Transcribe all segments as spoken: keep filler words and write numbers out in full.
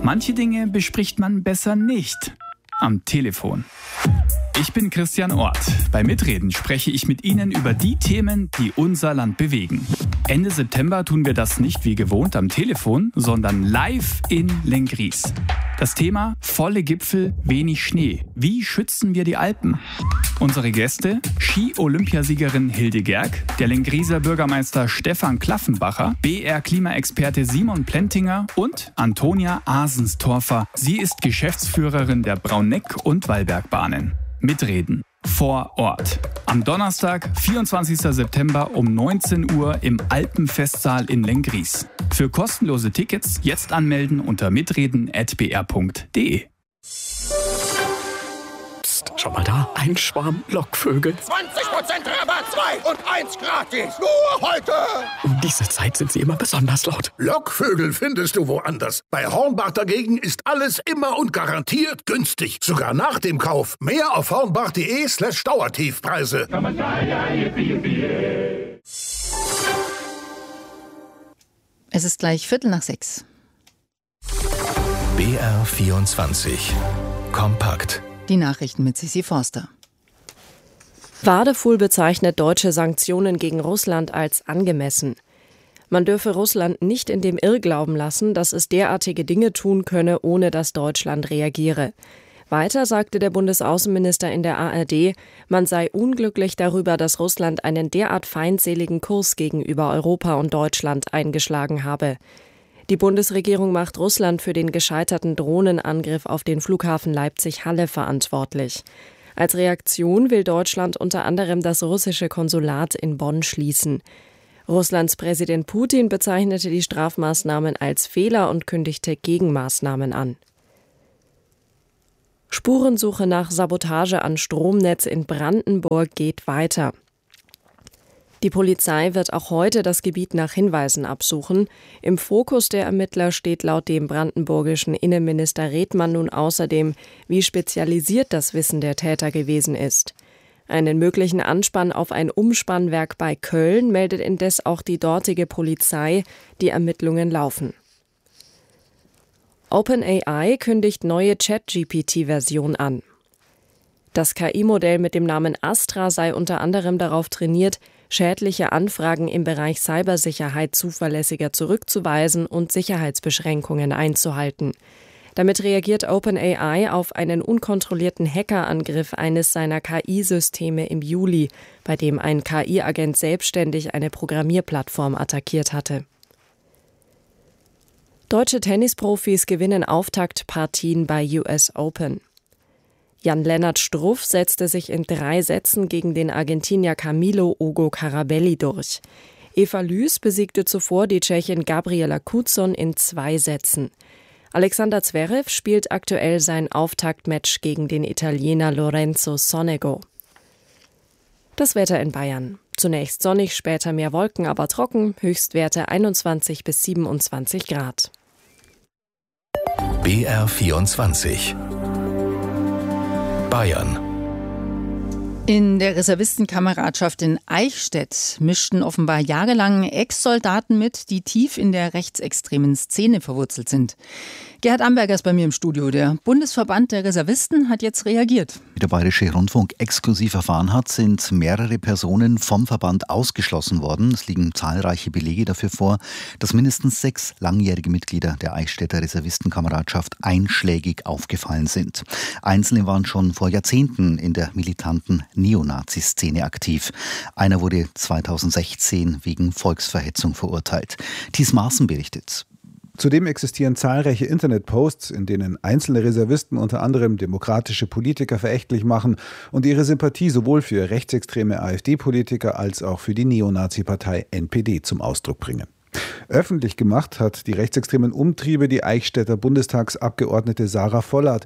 Manche Dinge bespricht man besser nicht am Telefon. Ich bin Christian Orth. Bei Mitreden spreche ich mit Ihnen über die Themen, die unser Land bewegen. Ende September tun wir das nicht wie gewohnt am Telefon, sondern live in Lenggries. Das Thema: volle Gipfel, wenig Schnee. Wie schützen wir die Alpen? Unsere Gäste: Ski-Olympiasiegerin Hilde Gerg, der Lengrieser Bürgermeister Stefan Klaffenbacher, B R-Klimaexperte Simon Plentinger und Antonia Asenstorfer. Sie ist Geschäftsführerin der Brauneck- und Wallbergbahnen. Mitreden vor Ort. Am Donnerstag, vierundzwanzigsten September um neunzehn Uhr im Alpenfestsaal in Lenggries. Für kostenlose Tickets jetzt anmelden unter mitreden at b r punkt d e. Psst, schau mal da, ein Schwarm Lockvögel. zwanzig Prozent Rabatt, zwei und eins gratis. Nur heute. Um diese Zeit sind sie immer besonders laut. Lockvögel findest du woanders. Bei Hornbach dagegen ist alles immer und garantiert günstig. Sogar nach dem Kauf. Mehr auf hornbach.de slash Dauertiefpreise. Es ist gleich Viertel nach sechs. B R vierundzwanzig. Kompakt. Die Nachrichten mit Sissi Forster. Wadefuhl bezeichnet deutsche Sanktionen gegen Russland als angemessen. Man dürfe Russland nicht in dem Irrglauben lassen, dass es derartige Dinge tun könne, ohne dass Deutschland reagiere. Weiter sagte der Bundesaußenminister in der A R D, man sei unglücklich darüber, dass Russland einen derart feindseligen Kurs gegenüber Europa und Deutschland eingeschlagen habe. Die Bundesregierung macht Russland für den gescheiterten Drohnenangriff auf den Flughafen Leipzig-Halle verantwortlich. Als Reaktion will Deutschland unter anderem das russische Konsulat in Bonn schließen. Russlands Präsident Putin bezeichnete die Strafmaßnahmen als Fehler und kündigte Gegenmaßnahmen an. Spurensuche nach Sabotage an Stromnetz in Brandenburg geht weiter. Die Polizei wird auch heute das Gebiet nach Hinweisen absuchen. Im Fokus der Ermittler steht laut dem brandenburgischen Innenminister Redmann nun außerdem, wie spezialisiert das Wissen der Täter gewesen ist. Einen möglichen Anspann auf ein Umspannwerk bei Köln meldet indes auch die dortige Polizei. Die Ermittlungen laufen. OpenAI kündigt neue Chat-G P T-Version an. Das K I-Modell mit dem Namen Astra sei unter anderem darauf trainiert, schädliche Anfragen im Bereich Cybersicherheit zuverlässiger zurückzuweisen und Sicherheitsbeschränkungen einzuhalten. Damit reagiert OpenAI auf einen unkontrollierten Hackerangriff eines seiner K I-Systeme im Juli, bei dem ein K I-Agent selbstständig eine Programmierplattform attackiert hatte. Deutsche Tennisprofis gewinnen Auftaktpartien bei U S Open. Jan-Lennart Struff setzte sich in drei Sätzen gegen den Argentinier Camilo Hugo Carabelli durch. Eva Lüß besiegte zuvor die Tschechin Gabriela Kuzon in zwei Sätzen. Alexander Zverev spielt aktuell sein Auftaktmatch gegen den Italiener Lorenzo Sonego. Das Wetter in Bayern. Zunächst sonnig, später mehr Wolken, aber trocken, Höchstwerte einundzwanzig bis siebenundzwanzig Grad. B R vierundzwanzig. Bayern. In der Reservistenkameradschaft in Eichstätt mischten offenbar jahrelang Ex-Soldaten mit, die tief in der rechtsextremen Szene verwurzelt sind. Gerhard Amberger ist bei mir im Studio. Der Bundesverband der Reservisten hat jetzt reagiert. Wie der Bayerische Rundfunk exklusiv erfahren hat, sind mehrere Personen vom Verband ausgeschlossen worden. Es liegen zahlreiche Belege dafür vor, dass mindestens sechs langjährige Mitglieder der Eichstätter Reservistenkameradschaft einschlägig aufgefallen sind. Einzelne waren schon vor Jahrzehnten in der militanten Neonazi-Szene aktiv. Einer wurde zweitausendsechzehn wegen Volksverhetzung verurteilt. Thies Maaßen berichtet. Zudem existieren zahlreiche Internetposts, in denen einzelne Reservisten unter anderem demokratische Politiker verächtlich machen und ihre Sympathie sowohl für rechtsextreme AfD-Politiker als auch für die Neonazi-Partei N P D zum Ausdruck bringen. Öffentlich gemacht hat die rechtsextremen Umtriebe die Eichstätter Bundestagsabgeordnete Sarah Vollert.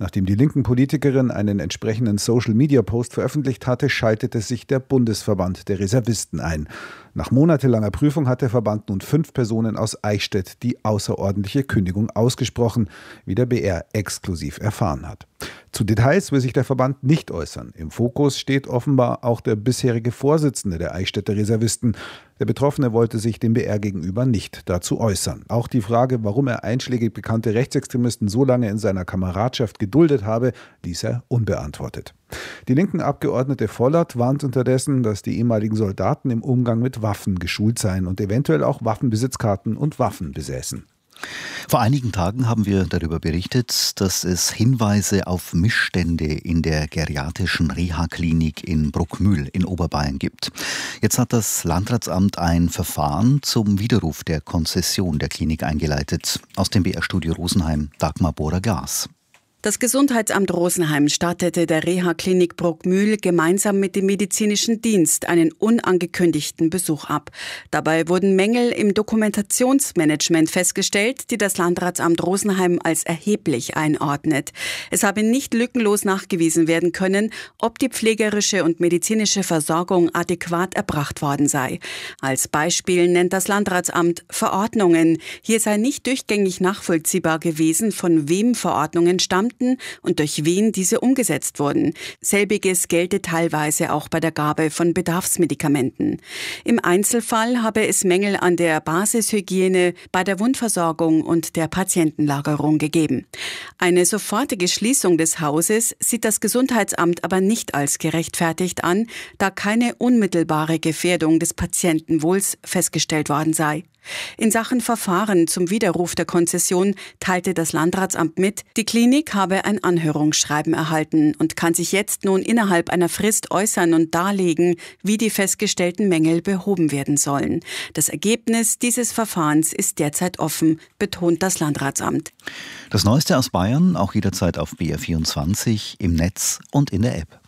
Nachdem die linken Politikerin einen entsprechenden Social-Media-Post veröffentlicht hatte, schaltete sich der Bundesverband der Reservisten ein. Nach monatelanger Prüfung hat der Verband nun fünf Personen aus Eichstätt die außerordentliche Kündigung ausgesprochen, wie der B R exklusiv erfahren hat. Zu Details will sich der Verband nicht äußern. Im Fokus steht offenbar auch der bisherige Vorsitzende der Eichstätter Reservisten. Der Betroffene wollte sich dem B R gegenüber nicht dazu äußern. Auch die Frage, warum er einschlägig bekannte Rechtsextremisten so lange in seiner Kameradschaft geduldet habe, ließ er unbeantwortet. Die linken Abgeordnete Vollert warnt unterdessen, dass die ehemaligen Soldaten im Umgang mit Waffen geschult seien und eventuell auch Waffenbesitzkarten und Waffen besäßen. Vor einigen Tagen haben wir darüber berichtet, dass es Hinweise auf Missstände in der geriatrischen Reha-Klinik in Bruckmühl in Oberbayern gibt. Jetzt hat das Landratsamt ein Verfahren zum Widerruf der Konzession der Klinik eingeleitet. Aus dem B R-Studio Rosenheim, Dagmar Bohrer-Glas. Das Gesundheitsamt Rosenheim stattete der Reha-Klinik Bruckmühl gemeinsam mit dem medizinischen Dienst einen unangekündigten Besuch ab. Dabei wurden Mängel im Dokumentationsmanagement festgestellt, die das Landratsamt Rosenheim als erheblich einordnet. Es habe nicht lückenlos nachgewiesen werden können, ob die pflegerische und medizinische Versorgung adäquat erbracht worden sei. Als Beispiel nennt das Landratsamt Verordnungen. Hier sei nicht durchgängig nachvollziehbar gewesen, von wem Verordnungen stammten und durch wen diese umgesetzt wurden. Selbiges gelte teilweise auch bei der Gabe von Bedarfsmedikamenten. Im Einzelfall habe es Mängel an der Basishygiene, bei der Wundversorgung und der Patientenlagerung gegeben. Eine sofortige Schließung des Hauses sieht das Gesundheitsamt aber nicht als gerechtfertigt an, da keine unmittelbare Gefährdung des Patientenwohls festgestellt worden sei. In Sachen Verfahren zum Widerruf der Konzession teilte das Landratsamt mit, die Klinik habe ein Anhörungsschreiben erhalten und kann sich jetzt nun innerhalb einer Frist äußern und darlegen, wie die festgestellten Mängel behoben werden sollen. Das Ergebnis dieses Verfahrens ist derzeit offen, betont das Landratsamt. Das Neueste aus Bayern auch jederzeit auf B R vierundzwanzig, im Netz und in der App.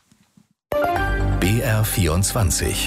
B R vierundzwanzig.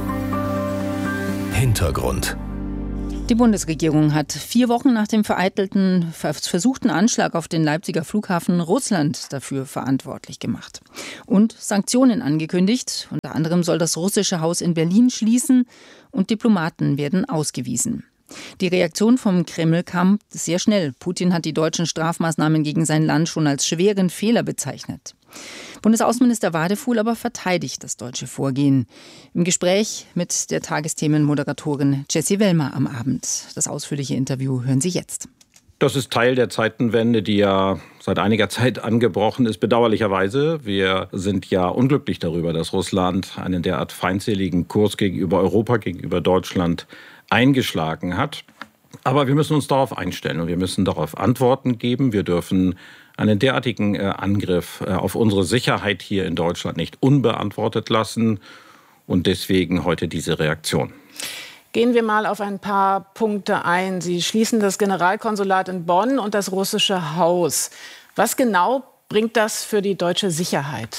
Hintergrund. Die Bundesregierung hat vier Wochen nach dem vereitelten, versuchten Anschlag auf den Leipziger Flughafen Russland dafür verantwortlich gemacht und Sanktionen angekündigt. Unter anderem soll das russische Haus in Berlin schließen und Diplomaten werden ausgewiesen. Die Reaktion vom Kreml kam sehr schnell. Putin hat die deutschen Strafmaßnahmen gegen sein Land schon als schweren Fehler bezeichnet. Bundesaußenminister Wadefuhl aber verteidigt das deutsche Vorgehen. Im Gespräch mit der Tagesthemenmoderatorin Jessie Wellmer am Abend. Das ausführliche Interview hören Sie jetzt. Das ist Teil der Zeitenwende, die ja seit einiger Zeit angebrochen ist, bedauerlicherweise. Wir sind ja unglücklich darüber, dass Russland einen derart feindseligen Kurs gegenüber Europa, gegenüber Deutschland eingeschlagen hat. Aber wir müssen uns darauf einstellen und wir müssen darauf Antworten geben. Wir dürfen einen derartigen äh, Angriff äh, auf unsere Sicherheit hier in Deutschland nicht unbeantwortet lassen. Und deswegen heute diese Reaktion. Gehen wir mal auf ein paar Punkte ein. Sie schließen das Generalkonsulat in Bonn und das russische Haus. Was genau bringt das für die deutsche Sicherheit?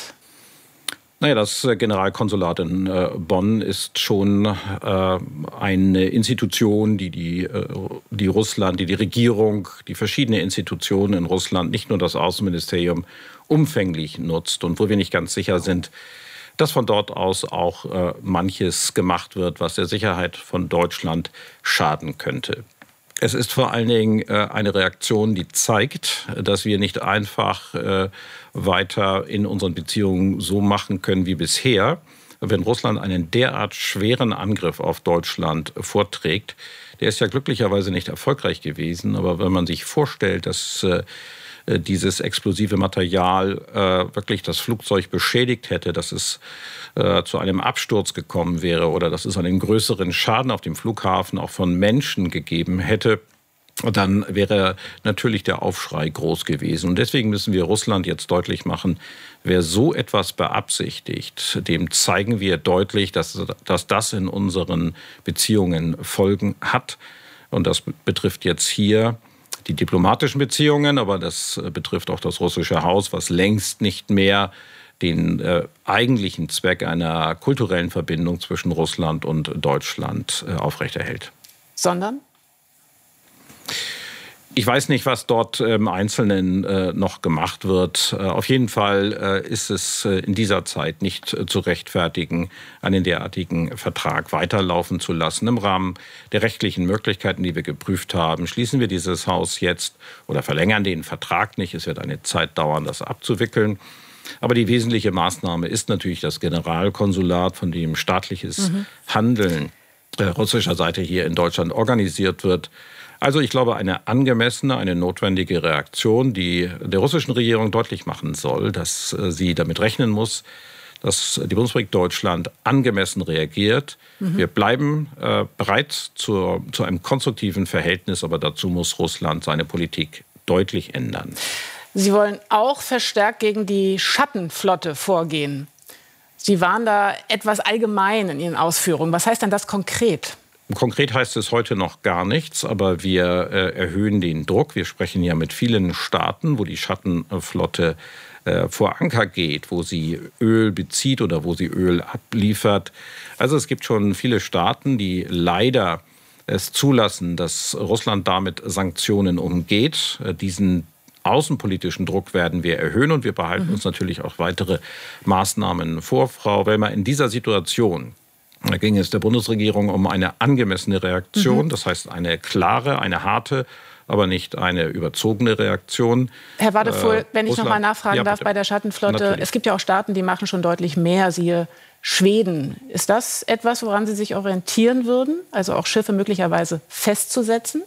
Naja, das Generalkonsulat in äh, Bonn ist schon äh, eine Institution, die die, äh, die Russland, die die Regierung, die verschiedenen Institutionen in Russland, nicht nur das Außenministerium, umfänglich nutzt und wo wir nicht ganz sicher sind, dass von dort aus auch äh, manches gemacht wird, was der Sicherheit von Deutschland schaden könnte. Es ist vor allen Dingen äh, eine Reaktion, die zeigt, dass wir nicht einfach äh, weiter in unseren Beziehungen so machen können wie bisher. Wenn Russland einen derart schweren Angriff auf Deutschland vorträgt, der ist ja glücklicherweise nicht erfolgreich gewesen, aber wenn man sich vorstellt, dass äh, dieses explosive Material äh, wirklich das Flugzeug beschädigt hätte, dass es äh, zu einem Absturz gekommen wäre oder dass es einen größeren Schaden auf dem Flughafen auch von Menschen gegeben hätte, dann wäre natürlich der Aufschrei groß gewesen. Und deswegen müssen wir Russland jetzt deutlich machen, wer so etwas beabsichtigt, dem zeigen wir deutlich, dass, dass das in unseren Beziehungen Folgen hat. Und das betrifft jetzt hier die diplomatischen Beziehungen, aber das betrifft auch das russische Haus, was längst nicht mehr den äh, eigentlichen Zweck einer kulturellen Verbindung zwischen Russland und Deutschland äh, aufrechterhält. Sondern? Ich weiß nicht, was dort im Einzelnen äh, noch gemacht wird. Äh, auf jeden Fall äh, ist es äh, in dieser Zeit nicht äh, zu rechtfertigen, einen derartigen Vertrag weiterlaufen zu lassen. Im Rahmen der rechtlichen Möglichkeiten, die wir geprüft haben, schließen wir dieses Haus jetzt oder verlängern den Vertrag nicht. Es wird eine Zeit dauern, das abzuwickeln. Aber die wesentliche Maßnahme ist natürlich das Generalkonsulat, von dem staatliches mhm. Handeln äh, russischer Seite hier in Deutschland organisiert wird. Also ich glaube, eine angemessene, eine notwendige Reaktion, die der russischen Regierung deutlich machen soll, dass sie damit rechnen muss, dass die Bundesrepublik Deutschland angemessen reagiert. Mhm. Wir bleiben äh, bereit zu, zu einem konstruktiven Verhältnis, aber dazu muss Russland seine Politik deutlich ändern. Sie wollen auch verstärkt gegen die Schattenflotte vorgehen. Sie waren da etwas allgemein in Ihren Ausführungen. Was heißt denn das konkret? Konkret heißt es heute noch gar nichts, aber wir äh, erhöhen den Druck. Wir sprechen ja mit vielen Staaten, wo die Schattenflotte äh, vor Anker geht, wo sie Öl bezieht oder wo sie Öl abliefert. Also es gibt schon viele Staaten, die leider es zulassen, dass Russland damit Sanktionen umgeht. Äh, diesen außenpolitischen Druck werden wir erhöhen und wir behalten mhm. uns natürlich auch weitere Maßnahmen vor. Frau Wellmer, in dieser Situation Da ging es der Bundesregierung um eine angemessene Reaktion, mhm. das heißt eine klare, eine harte, aber nicht eine überzogene Reaktion. Herr Wadefuhl, äh, wenn ich noch mal nachfragen ja, darf bei der Schattenflotte. Natürlich. Es gibt ja auch Staaten, die machen schon deutlich mehr, siehe Schweden. Ist das etwas, woran Sie sich orientieren würden, also auch Schiffe möglicherweise festzusetzen?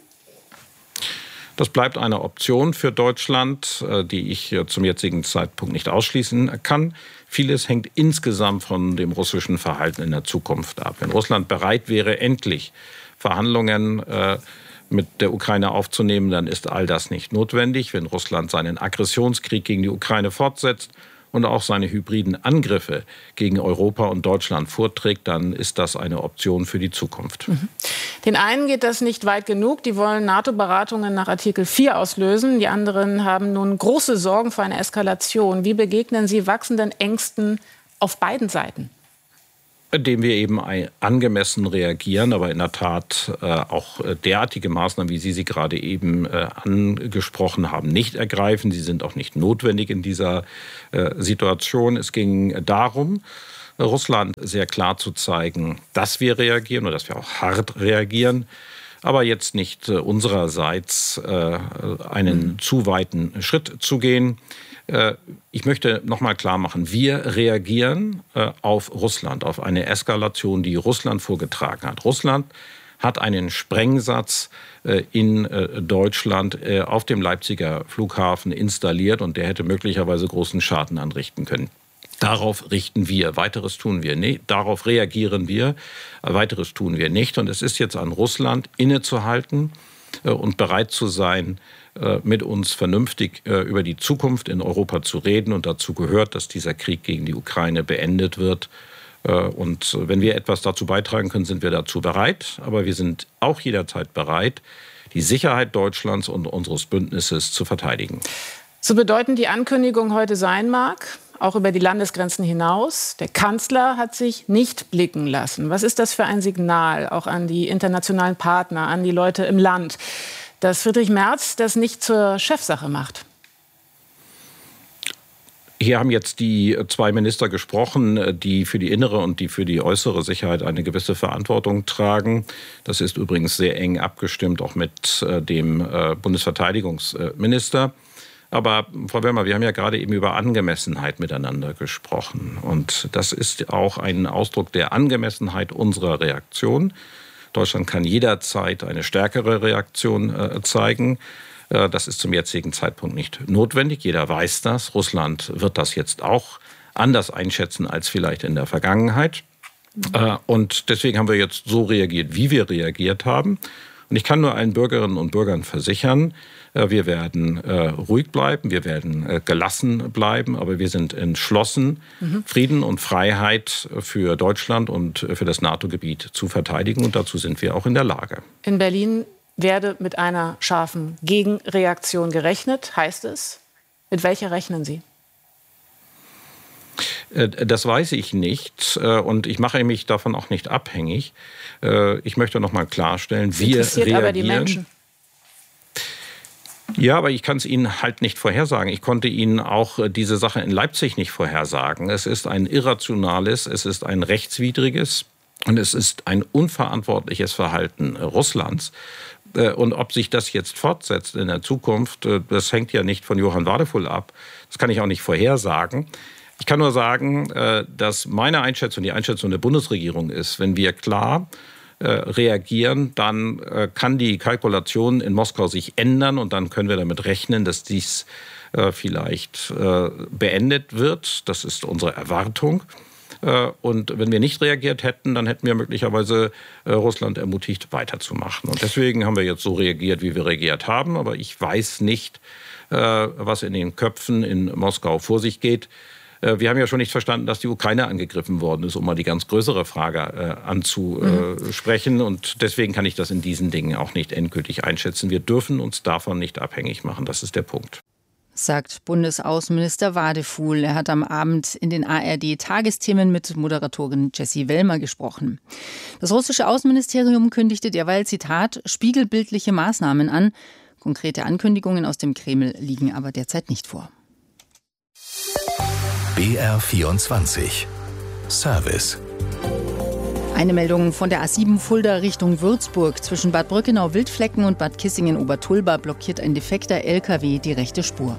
Das bleibt eine Option für Deutschland, die ich zum jetzigen Zeitpunkt nicht ausschließen kann. Vieles hängt insgesamt von dem russischen Verhalten in der Zukunft ab. Wenn Russland bereit wäre, endlich Verhandlungen äh, mit der Ukraine aufzunehmen, dann ist all das nicht notwendig. Wenn Russland seinen Aggressionskrieg gegen die Ukraine fortsetzt und auch seine hybriden Angriffe gegen Europa und Deutschland vorträgt, dann ist das eine Option für die Zukunft. Mhm. Den einen geht das nicht weit genug. Die wollen NATO-Beratungen nach Artikel vier auslösen. Die anderen haben nun große Sorgen vor einer Eskalation. Wie begegnen Sie wachsenden Ängsten auf beiden Seiten? Indem wir eben angemessen reagieren, aber in der Tat äh, auch derartige Maßnahmen, wie Sie sie gerade eben äh, angesprochen haben, nicht ergreifen. Sie sind auch nicht notwendig in dieser äh, Situation. Es ging darum, Russland sehr klar zu zeigen, dass wir reagieren oder dass wir auch hart reagieren, aber jetzt nicht äh, unsererseits äh, einen mhm. zu weiten Schritt zu gehen. Ich möchte noch mal klar machen, wir reagieren auf Russland, auf eine Eskalation, die Russland vorgetragen hat. Russland hat einen Sprengsatz in Deutschland auf dem Leipziger Flughafen installiert und der hätte möglicherweise großen Schaden anrichten können. Darauf richten wir. Weiteres tun wir nicht. Darauf reagieren wir. Weiteres tun wir nicht. Und es ist jetzt an Russland, innezuhalten und bereit zu sein, mit uns vernünftig über die Zukunft in Europa zu reden. Und dazu gehört, dass dieser Krieg gegen die Ukraine beendet wird. Und wenn wir etwas dazu beitragen können, sind wir dazu bereit. Aber wir sind auch jederzeit bereit, die Sicherheit Deutschlands und unseres Bündnisses zu verteidigen. So bedeutend die Ankündigung heute sein mag, auch über die Landesgrenzen hinaus, der Kanzler hat sich nicht blicken lassen. Was ist das für ein Signal auch an die internationalen Partner, an die Leute im Land, dass Friedrich Merz das nicht zur Chefsache macht? Hier haben jetzt die zwei Minister gesprochen, die für die innere und die für die äußere Sicherheit eine gewisse Verantwortung tragen. Das ist übrigens sehr eng abgestimmt, auch mit dem Bundesverteidigungsminister. Aber Frau Wellmer, wir haben ja gerade eben über Angemessenheit miteinander gesprochen. Und das ist auch ein Ausdruck der Angemessenheit unserer Reaktion. Deutschland kann jederzeit eine stärkere Reaktion äh, zeigen. Äh, das ist zum jetzigen Zeitpunkt nicht notwendig. Jeder weiß das. Russland wird das jetzt auch anders einschätzen als vielleicht in der Vergangenheit. Äh, und deswegen haben wir jetzt so reagiert, wie wir reagiert haben. Und ich kann nur allen Bürgerinnen und Bürgern versichern, wir werden äh, ruhig bleiben, wir werden äh, gelassen bleiben, aber wir sind entschlossen, mhm. Frieden und Freiheit für Deutschland und für das NATO-Gebiet zu verteidigen. Und dazu sind wir auch in der Lage. In Berlin werde mit einer scharfen Gegenreaktion gerechnet, heißt es. Mit welcher rechnen Sie? Das weiß ich nicht und ich mache mich davon auch nicht abhängig. Ich möchte noch mal klarstellen, wir interessiert reagieren. Aber die Menschen. Ja, aber ich kann es Ihnen halt nicht vorhersagen. Ich konnte Ihnen auch diese Sache in Leipzig nicht vorhersagen. Es ist ein irrationales, es ist ein rechtswidriges und es ist ein unverantwortliches Verhalten Russlands. Und ob sich das jetzt fortsetzt in der Zukunft, das hängt ja nicht von Johann Wadefull ab. Das kann ich auch nicht vorhersagen. Ich kann nur sagen, dass meine Einschätzung, die Einschätzung der Bundesregierung ist, wenn wir klar reagieren, dann kann die Kalkulation in Moskau sich ändern und dann können wir damit rechnen, dass dies vielleicht beendet wird. Das ist unsere Erwartung. Und wenn wir nicht reagiert hätten, dann hätten wir möglicherweise Russland ermutigt, weiterzumachen. Und deswegen haben wir jetzt so reagiert, wie wir reagiert haben. Aber ich weiß nicht, was in den Köpfen in Moskau vor sich geht. Wir haben ja schon nicht verstanden, dass die Ukraine angegriffen worden ist, um mal die ganz größere Frage äh, anzusprechen. Mhm. Und deswegen kann ich das in diesen Dingen auch nicht endgültig einschätzen. Wir dürfen uns davon nicht abhängig machen. Das ist der Punkt. Sagt Bundesaußenminister Wadefuhl. Er hat am Abend in den A R D-Tagesthemen mit Moderatorin Jessie Wellmer gesprochen. Das russische Außenministerium kündigte derweil, Zitat, spiegelbildliche Maßnahmen an. Konkrete Ankündigungen aus dem Kreml liegen aber derzeit nicht vor. B R vierundzwanzig Service. Eine Meldung von der A sieben Fulda Richtung Würzburg. Zwischen Bad Brückenau-Wildflecken und Bad Kissingen-Obertulba blockiert ein defekter L K W die rechte Spur.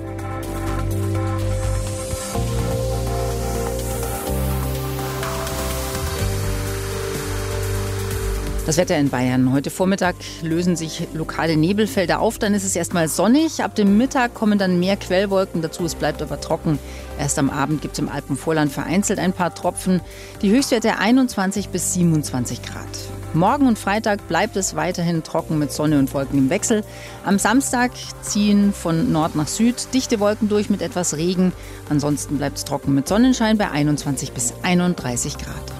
Das Wetter in Bayern. Heute Vormittag lösen sich lokale Nebelfelder auf. Dann ist es erstmal sonnig. Ab dem Mittag kommen dann mehr Quellwolken dazu. Es bleibt aber trocken. Erst am Abend gibt es im Alpenvorland vereinzelt ein paar Tropfen. Die Höchstwerte einundzwanzig bis siebenundzwanzig Grad. Morgen und Freitag bleibt es weiterhin trocken mit Sonne und Wolken im Wechsel. Am Samstag ziehen von Nord nach Süd dichte Wolken durch mit etwas Regen. Ansonsten bleibt es trocken mit Sonnenschein bei einundzwanzig bis einunddreißig Grad.